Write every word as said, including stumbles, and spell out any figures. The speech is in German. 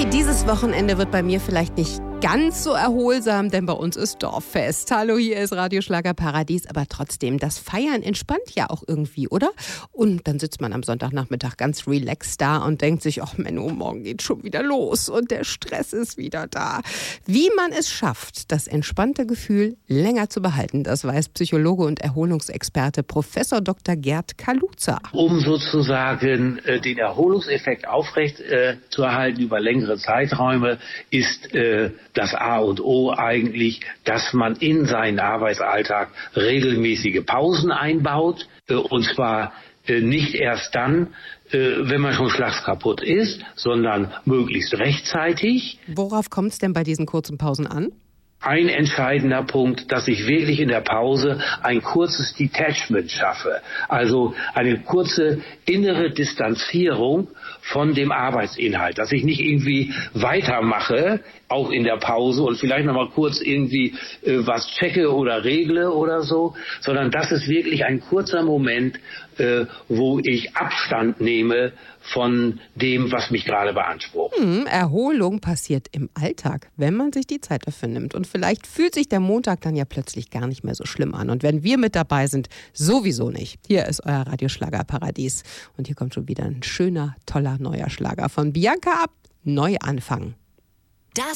Okay, dieses Wochenende wird bei mir vielleicht nicht ganz so erholsam, denn bei uns ist Dorffest. Hallo, hier ist Radioschlager Paradies, aber trotzdem, das Feiern entspannt ja auch irgendwie, oder? Und dann sitzt man am Sonntagnachmittag ganz relaxed da und denkt sich, ach Menno, morgen geht schon wieder los und der Stress ist wieder da. Wie man es schafft, das entspannte Gefühl länger zu behalten, das weiß Psychologe und Erholungsexperte Professor Doktor Gerd Kaluza. Um sozusagen äh, den Erholungseffekt aufrecht äh, zu erhalten über längere Zeiträume, ist äh, das A und O eigentlich, dass man in seinen Arbeitsalltag regelmäßige Pausen einbaut, äh, und zwar äh, nicht erst dann, äh, wenn man schon schlagskaputt ist, sondern möglichst rechtzeitig. Worauf kommt es denn bei diesen kurzen Pausen an? Ein entscheidender Punkt, dass ich wirklich in der Pause ein kurzes Detachment schaffe, also eine kurze innere Distanzierung von dem Arbeitsinhalt, dass ich nicht irgendwie weitermache, auch in der Pause und vielleicht nochmal kurz irgendwie äh, was checke oder regle oder so, sondern das ist wirklich ein kurzer Moment, äh, wo ich Abstand nehme von dem, was mich gerade beansprucht. Hm, Erholung passiert im Alltag, wenn man sich die Zeit dafür nimmt. Und vielleicht fühlt sich der Montag dann ja plötzlich gar nicht mehr so schlimm an. Und wenn wir mit dabei sind, sowieso nicht. Hier ist euer Radioschlager Paradies. Und hier kommt schon wieder ein schöner, toller neuer Schlager von Bianca ab. Neuanfang.